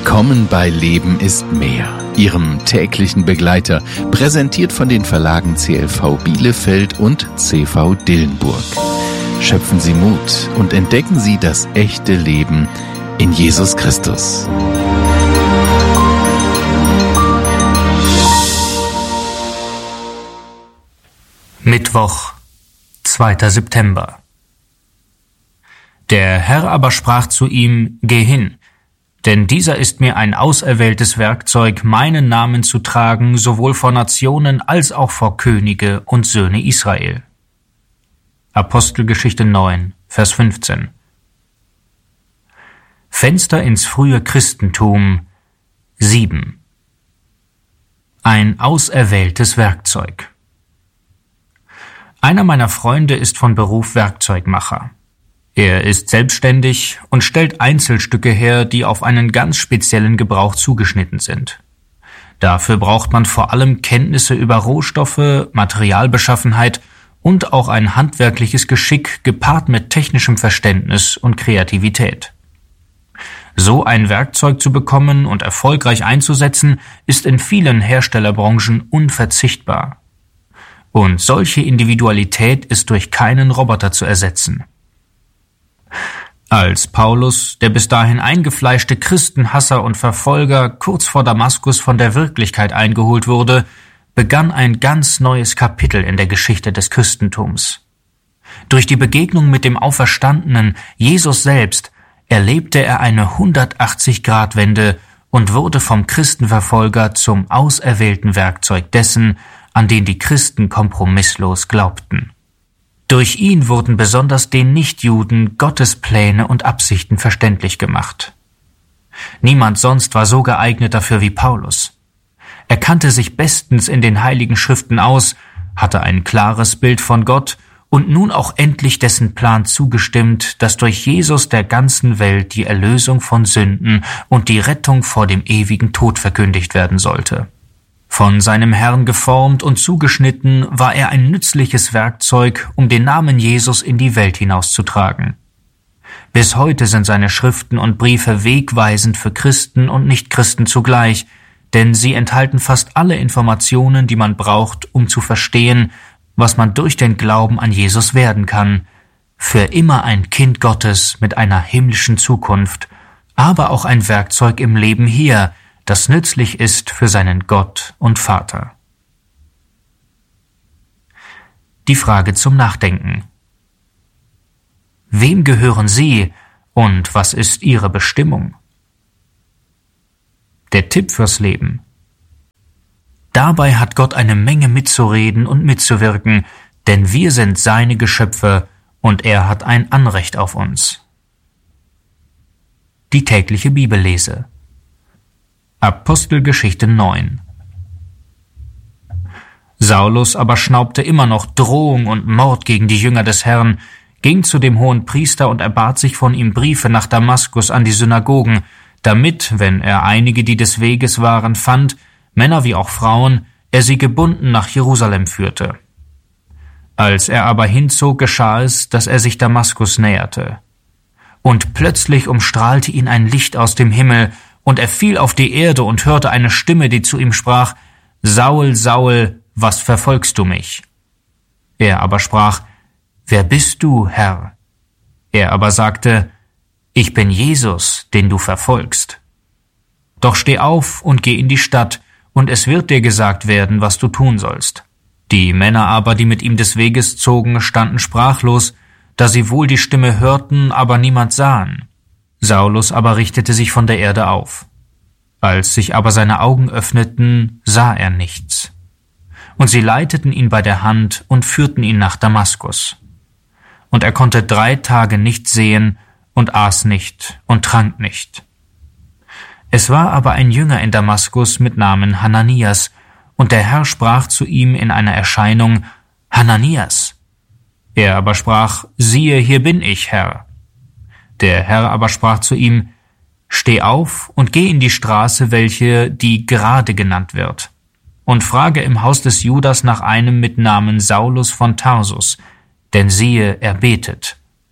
Willkommen bei Leben ist mehr, Ihrem täglichen Begleiter, präsentiert von den Verlagen CLV Bielefeld und CV Dillenburg. Schöpfen Sie Mut und entdecken Sie das echte Leben in Jesus Christus. Mittwoch, 2. September. Der Herr aber sprach zu ihm: Geh hin, denn dieser ist mir ein auserwähltes Werkzeug, meinen Namen zu tragen, sowohl vor Nationen als auch vor Könige und Söhne Israel. Apostelgeschichte 9, Vers 15. Fenster ins frühe Christentum 7. Ein auserwähltes Werkzeug. Einer meiner Freunde ist von Beruf Werkzeugmacher. Er ist selbstständig und stellt Einzelstücke her, die auf einen ganz speziellen Gebrauch zugeschnitten sind. Dafür braucht man vor allem Kenntnisse über Rohstoffe, Materialbeschaffenheit und auch ein handwerkliches Geschick gepaart mit technischem Verständnis und Kreativität. So ein Werkzeug zu bekommen und erfolgreich einzusetzen, ist in vielen Herstellerbranchen unverzichtbar. Und solche Individualität ist durch keinen Roboter zu ersetzen. Als Paulus, der bis dahin eingefleischte Christenhasser und Verfolger, kurz vor Damaskus von der Wirklichkeit eingeholt wurde, begann ein ganz neues Kapitel in der Geschichte des Christentums. Durch die Begegnung mit dem Auferstandenen, Jesus selbst, erlebte er eine 180-Grad-Wende und wurde vom Christenverfolger zum auserwählten Werkzeug dessen, an den die Christen kompromisslos glaubten. Durch ihn wurden besonders den Nichtjuden Gottes Pläne und Absichten verständlich gemacht. Niemand sonst war so geeignet dafür wie Paulus. Er kannte sich bestens in den Heiligen Schriften aus, hatte ein klares Bild von Gott und nun auch endlich dessen Plan zugestimmt, dass durch Jesus der ganzen Welt die Erlösung von Sünden und die Rettung vor dem ewigen Tod verkündigt werden sollte. Von seinem Herrn geformt und zugeschnitten, war er ein nützliches Werkzeug, um den Namen Jesus in die Welt hinauszutragen. Bis heute sind seine Schriften und Briefe wegweisend für Christen und Nichtchristen zugleich, denn sie enthalten fast alle Informationen, die man braucht, um zu verstehen, was man durch den Glauben an Jesus werden kann, für immer ein Kind Gottes mit einer himmlischen Zukunft, aber auch ein Werkzeug im Leben hier, das nützlich ist für seinen Gott und Vater. Die Frage zum Nachdenken: Wem gehören Sie und was ist Ihre Bestimmung? Der Tipp fürs Leben: Dabei hat Gott eine Menge mitzureden und mitzuwirken, denn wir sind seine Geschöpfe und er hat ein Anrecht auf uns. Die tägliche Bibellese. Apostelgeschichte 9. Saulus aber schnaubte immer noch Drohung und Mord gegen die Jünger des Herrn, ging zu dem Hohenpriester und erbat sich von ihm Briefe nach Damaskus an die Synagogen, damit, wenn er einige, die des Weges waren, fand, Männer wie auch Frauen, er sie gebunden nach Jerusalem führte. Als er aber hinzog, geschah es, dass er sich Damaskus näherte. Und plötzlich umstrahlte ihn ein Licht aus dem Himmel, und er fiel auf die Erde und hörte eine Stimme, die zu ihm sprach: Saul, Saul, was verfolgst du mich? Er aber sprach: Wer bist du, Herr? Er aber sagte: Ich bin Jesus, den du verfolgst. Doch steh auf und geh in die Stadt, und es wird dir gesagt werden, was du tun sollst. Die Männer aber, die mit ihm des Weges zogen, standen sprachlos, da sie wohl die Stimme hörten, aber niemand sahen. Saulus aber richtete sich von der Erde auf. Als sich aber seine Augen öffneten, sah er nichts. Und sie leiteten ihn bei der Hand und führten ihn nach Damaskus. Und er konnte 3 Tage nicht sehen und aß nicht und trank nicht. Es war aber ein Jünger in Damaskus mit Namen Hananias, und der Herr sprach zu ihm in einer Erscheinung: Hananias. Er aber sprach: Siehe, hier bin ich, Herr. Der Herr aber sprach zu ihm: Steh auf und geh in die Straße, welche die Gerade genannt wird, und frage im Haus des Judas nach einem mit Namen Saulus von Tarsus, denn siehe, er betet.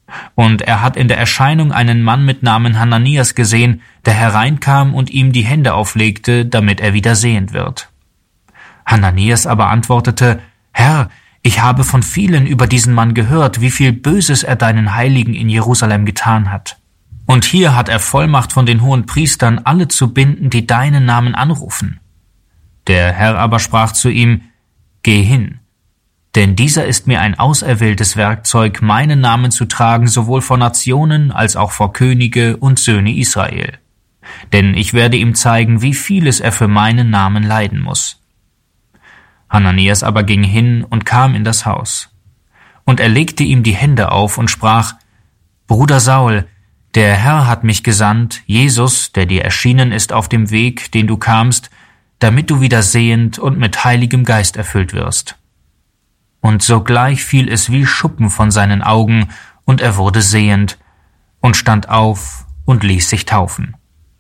Und er hat in der Erscheinung einen Mann mit Namen Hananias gesehen, der hereinkam und ihm die Hände auflegte, damit er wieder sehend wird. Hananias aber antwortete: Herr, ich habe von vielen über diesen Mann gehört, wie viel Böses er deinen Heiligen in Jerusalem getan hat. Und hier hat er Vollmacht von den hohen Priestern, alle zu binden, die deinen Namen anrufen. Der Herr aber sprach zu ihm: Geh hin, denn dieser ist mir ein auserwähltes Werkzeug, meinen Namen zu tragen, sowohl vor Nationen als auch vor Könige und Söhne Israel. Denn ich werde ihm zeigen, wie vieles er für meinen Namen leiden muss. Hananias aber ging hin und kam in das Haus. Und er legte ihm die Hände auf und sprach: Bruder Saul, der Herr hat mich gesandt, Jesus, der dir erschienen ist auf dem Weg, den du kamst, damit du wieder sehend und mit Heiligem Geist erfüllt wirst. Und sogleich fiel es wie Schuppen von seinen Augen, und er wurde sehend und stand auf und ließ sich taufen.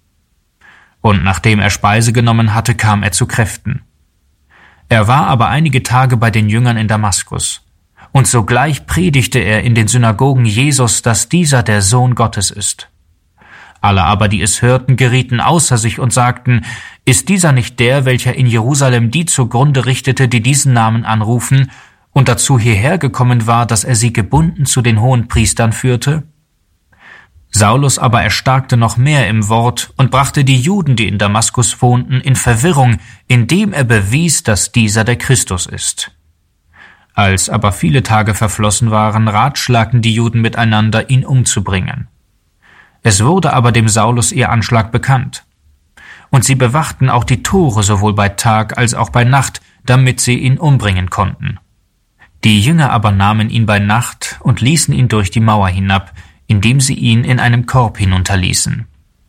Und nachdem er Speise genommen hatte, kam er zu Kräften. Er war aber einige Tage bei den Jüngern in Damaskus. Und sogleich predigte er in den Synagogen Jesus, dass dieser der Sohn Gottes ist. Alle aber, die es hörten, gerieten außer sich und sagten: Ist dieser nicht der, welcher in Jerusalem die zugrunde richtete, die diesen Namen anrufen, und dazu hierher gekommen war, dass er sie gebunden zu den hohen Priestern führte? Saulus aber erstarkte noch mehr im Wort und brachte die Juden, die in Damaskus wohnten, in Verwirrung, indem er bewies, dass dieser der Christus ist. Als aber viele Tage verflossen waren, ratschlagten die Juden miteinander, ihn umzubringen. Es wurde aber dem Saulus ihr Anschlag bekannt. Und sie bewachten auch die Tore sowohl bei Tag als auch bei Nacht, damit sie ihn umbringen konnten. Die Jünger aber nahmen ihn bei Nacht und ließen ihn durch die Mauer hinab, indem sie ihn in einem Korb hinunterließen.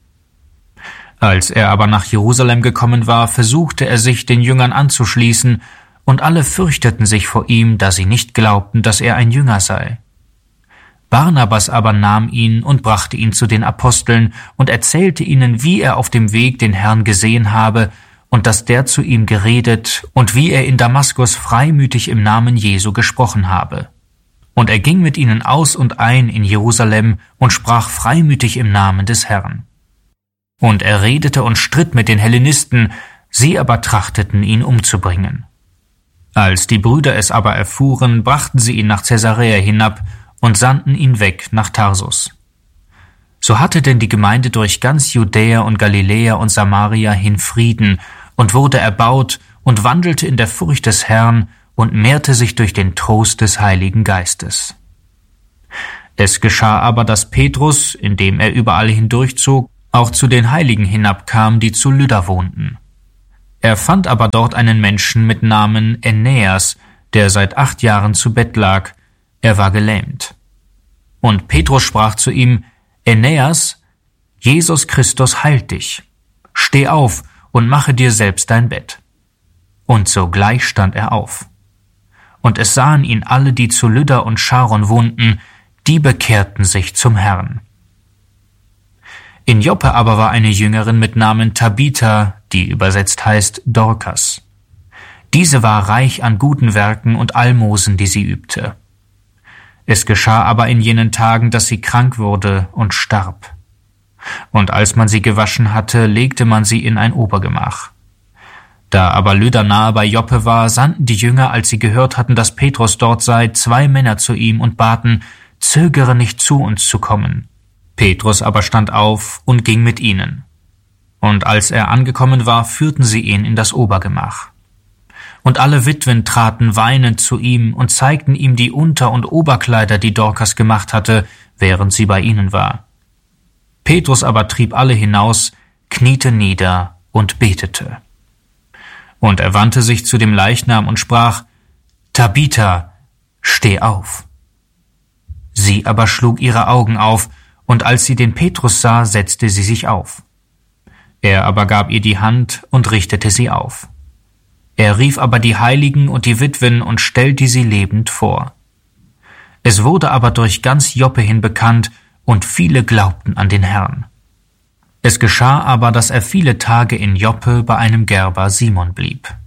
Als er aber nach Jerusalem gekommen war, versuchte er sich den Jüngern anzuschließen, und alle fürchteten sich vor ihm, da sie nicht glaubten, dass er ein Jünger sei. Barnabas aber nahm ihn und brachte ihn zu den Aposteln und erzählte ihnen, wie er auf dem Weg den Herrn gesehen habe und dass der zu ihm geredet und wie er in Damaskus freimütig im Namen Jesu gesprochen habe. Und er ging mit ihnen aus und ein in Jerusalem und sprach freimütig im Namen des Herrn. Und er redete und stritt mit den Hellenisten, sie aber trachteten, ihn umzubringen. Als die Brüder es aber erfuhren, brachten sie ihn nach Caesarea hinab und sandten ihn weg nach Tarsus. So hatte denn die Gemeinde durch ganz Judäa und Galiläa und Samaria hin Frieden und wurde erbaut und wandelte in der Furcht des Herrn und mehrte sich durch den Trost des Heiligen Geistes. Es geschah aber, dass Petrus, indem er überall hindurchzog, auch zu den Heiligen hinabkam, die zu Lydda wohnten. Er fand aber dort einen Menschen mit Namen Aeneas, der seit 8 Jahren zu Bett lag, er war gelähmt. Und Petrus sprach zu ihm: Aeneas, Jesus Christus heilt dich. Steh auf und mache dir selbst dein Bett. Und sogleich stand er auf. Und es sahen ihn alle, die zu Lydda und Scharon wohnten, die bekehrten sich zum Herrn. In Joppe aber war eine Jüngerin mit Namen Tabitha, die übersetzt heißt Dorkas. Diese war reich an guten Werken und Almosen, die sie übte. Es geschah aber in jenen Tagen, dass sie krank wurde und starb. Und als man sie gewaschen hatte, legte man sie in ein Obergemach. Da aber Lydda nahe bei Joppe war, sandten die Jünger, als sie gehört hatten, dass Petrus dort sei, 2 Männer zu ihm und baten: Zögere nicht, zu uns zu kommen. Petrus aber stand auf und ging mit ihnen. Und als er angekommen war, führten sie ihn in das Obergemach. Und alle Witwen traten weinend zu ihm und zeigten ihm die Unter- und Oberkleider, die Dorkas gemacht hatte, während sie bei ihnen war. Petrus aber trieb alle hinaus, kniete nieder und betete. Und er wandte sich zu dem Leichnam und sprach: Tabitha, steh auf. Sie aber schlug ihre Augen auf, und als sie den Petrus sah, setzte sie sich auf. Er aber gab ihr die Hand und richtete sie auf. Er rief aber die Heiligen und die Witwen und stellte sie lebend vor. Es wurde aber durch ganz Joppe hin bekannt, und viele glaubten an den Herrn. Es geschah aber, dass er viele Tage in Joppe bei einem Gerber Simon blieb.